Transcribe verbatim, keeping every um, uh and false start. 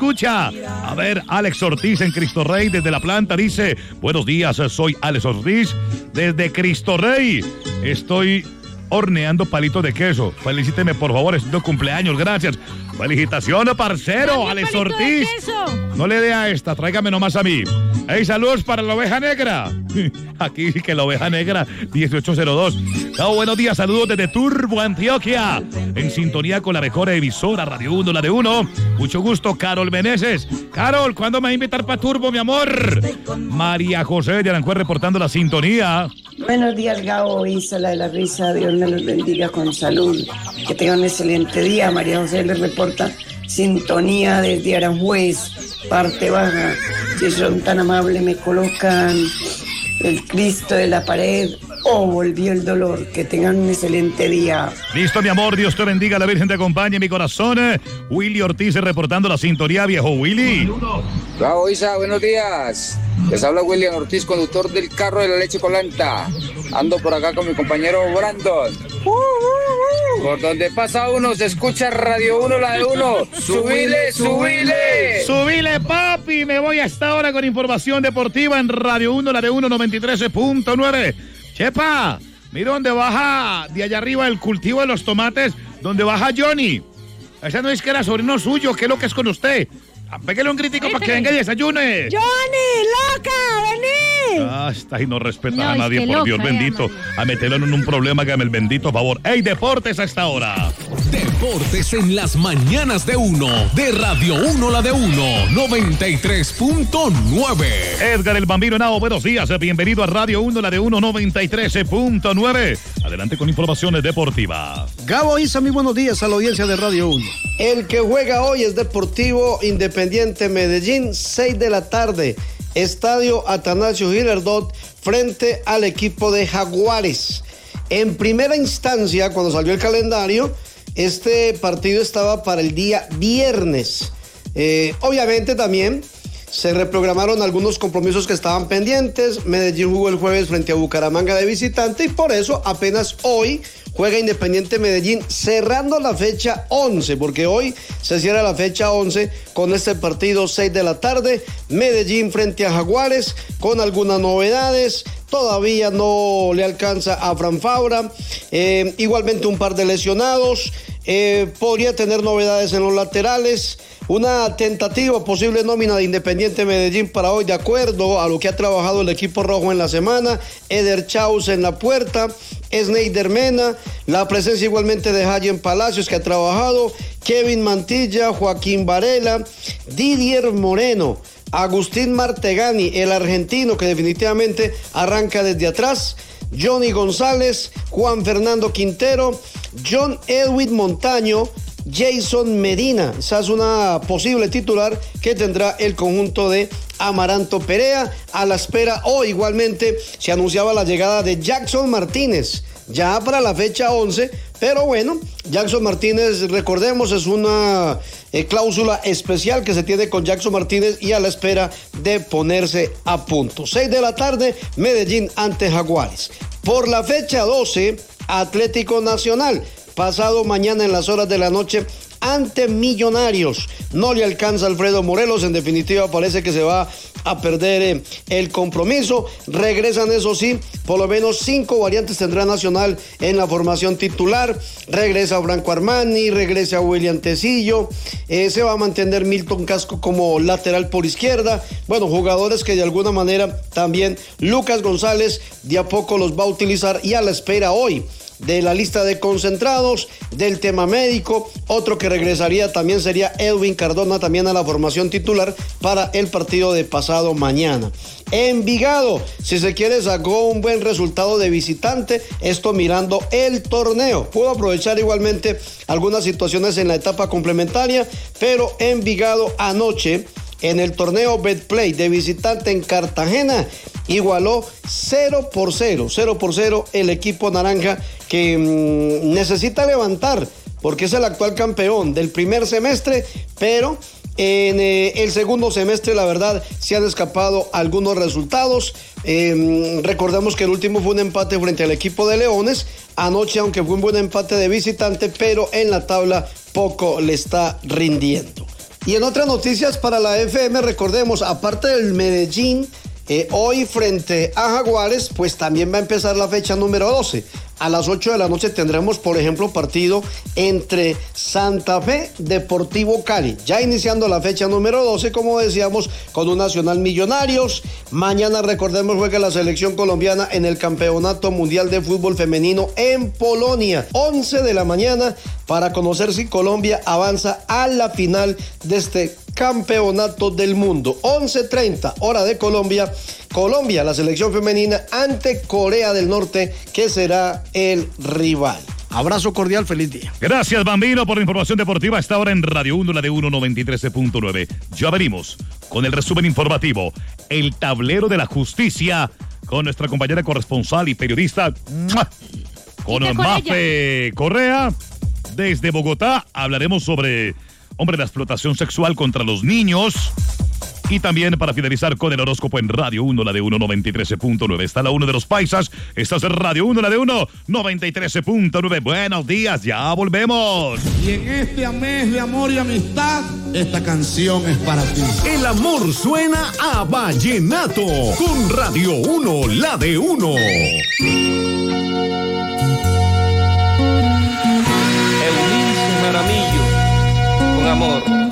escucha. A ver, Alex Ortiz en Cristo Rey desde la planta dice, buenos días, soy Alex Ortiz desde Cristo Rey. Estoy horneando palitos de queso. Felicíteme, por favor, es tu cumpleaños, gracias. Felicitaciones, parcero, Alex Ortiz. No le dé a esta, tráigame nomás a mí. Hey, saludos para la oveja negra. Aquí que la oveja negra, dieciocho cero dos. Oh, buenos días, saludos desde Turbo, Antioquia. En sintonía con la mejor emisora, Radio uno, la de uno. Mucho gusto, Carol Meneses. Carol, ¿cuándo me va a invitar para Turbo, mi amor? María José de Aranjuez reportando la sintonía. Buenos días, Gabo, Isla de la Risa. Dios me los bendiga con salud. Que tengan un excelente día. María José les reporta sintonía desde Aranjuez, parte baja. Si son tan amables, me colocan el Cristo de la pared. Oh, volvió el dolor. Que tengan un excelente día. Listo, mi amor. Dios te bendiga. La Virgen te acompañe, mi corazón. Willy Ortiz reportando la sintonía, viejo Willy. Bravo, Isa. Buenos días. Les habla William Ortiz, conductor del carro de la leche colanta. Ando por acá con mi compañero Brandon. Por donde pasa uno, se escucha Radio uno, la de uno. ¡Subile, subile! ¡Subile, papi! Me voy hasta ahora con información deportiva en Radio uno, la de uno, noventa y tres punto nueve. Chepa, mira dónde baja de allá arriba el cultivo de los tomates, donde baja Johnny. Ese no es que era sobrino suyo, ¿qué es lo que es con usted? Pégale un crítico para que venga y desayune. ¡Johnny, loca, vení! Ah, está y no respeta No, a nadie, es que por loca, Dios bendito. A meterlo en un problema, hágame el bendito favor. ¡Ey, deportes a esta hora! Deportes en las mañanas de uno, de Radio uno, la de uno, noventa y tres punto nueve. Edgar el Bambino Henao, buenos días. Bienvenido a Radio uno, la de uno, noventa y tres punto nueve. Adelante con informaciones deportivas. Gabo Isa, muy buenos días a la audiencia de Radio uno. El que juega hoy es Deportivo Independiente Medellín, seis de la tarde. Estadio Atanasio Girardot frente al equipo de Jaguares. En primera instancia, cuando salió el calendario, este partido estaba para el día viernes. Eh, obviamente también se reprogramaron algunos compromisos que estaban pendientes. Medellín jugó el jueves frente a Bucaramanga de visitante y por eso apenas hoy juega Independiente Medellín, cerrando la fecha once, porque hoy se cierra la fecha once con este partido seis de la tarde. Medellín frente a Jaguares con algunas novedades. Todavía no le alcanza a Fran Fabra. Eh, igualmente un par de lesionados. Eh, podría tener novedades en los laterales. Una tentativa posible nómina de Independiente Medellín para hoy, de acuerdo a lo que ha trabajado el equipo rojo en la semana. Eder Chaus en la puerta, Sneider Mena, la presencia igualmente de Jayen Palacios, que ha trabajado, Kevin Mantilla, Joaquín Varela, Didier Moreno, Agustín Martegani, el argentino que definitivamente arranca desde atrás, Johnny González, Juan Fernando Quintero, John Edwin Montaño, Jason Medina. Esa es una posible titular que tendrá el conjunto de Amaranto Perea. A la espera, o igualmente se anunciaba la llegada de Jackson Martínez ya para la fecha once, pero bueno, Jackson Martínez, recordemos, es una eh, cláusula especial que se tiene con Jackson Martínez y a la espera de ponerse a punto. seis de la tarde, Medellín ante Jaguares. Por la fecha doce, Atlético Nacional, pasado mañana en las horas de la noche ante Millonarios. No le alcanza Alfredo Morelos, en definitiva parece que se va a perder eh, el compromiso. Regresan, eso sí, por lo menos cinco variantes tendrá Nacional en la formación titular. Regresa Franco Armani, regresa William Tecillo, eh, se va a mantener Milton Casco como lateral por izquierda. Bueno, jugadores que de alguna manera también Lucas González de a poco los va a utilizar, y a la espera hoy de la lista de concentrados, del tema médico. Otro que regresaría también sería Edwin Cardona, también a la formación titular para el partido de pasado mañana. Envigado, si se quiere, sacó un buen resultado de visitante, esto mirando el torneo. Pudo aprovechar igualmente algunas situaciones en la etapa complementaria, pero Envigado anoche en el torneo Betplay de visitante en Cartagena igualó cero por cero, cero por cero el equipo naranja, que mmm, necesita levantar porque es el actual campeón del primer semestre, pero en eh, el segundo semestre la verdad se han escapado algunos resultados. Eh, recordemos que el último fue un empate frente al equipo de Leones anoche, aunque fue un buen empate de visitante, pero en la tabla poco le está rindiendo. Y en otras noticias para la F M, recordemos, aparte del Medellín, eh, hoy frente a Jaguares, pues también va a empezar la fecha número doce. A las ocho de la noche tendremos, por ejemplo, partido entre Santa Fe, Deportivo Cali. Ya iniciando la fecha número doce, como decíamos, con un Nacional Millonarios. Mañana, recordemos, juega la selección colombiana en el Campeonato Mundial de Fútbol Femenino en Polonia. once de la mañana para conocer si Colombia avanza a la final de este Campeonato del Mundo. once treinta, hora de Colombia. Colombia, la selección femenina, ante Corea del Norte, que será el rival. Abrazo cordial, feliz día. Gracias, Bambino, por la información deportiva. Está ahora en Radio uno, la de uno noventa y tres punto nueve. Ya venimos con el resumen informativo, el tablero de la justicia, con nuestra compañera corresponsal y periodista, ¡mua!, con Mafe Correa. Desde Bogotá hablaremos sobre, hombre, la explotación sexual contra los niños. Y también para finalizar con el horóscopo en Radio uno, la de uno noventa y tres punto nueve. Está la uno de los paisas. Esta es Radio uno, la de uno noventa y tres punto nueve. Buenos días, ya volvemos. Y en este mes de amor y amistad, esta canción es para ti. El amor suena a vallenato con Radio uno, la de uno. Eunice Jaramillo, con amor.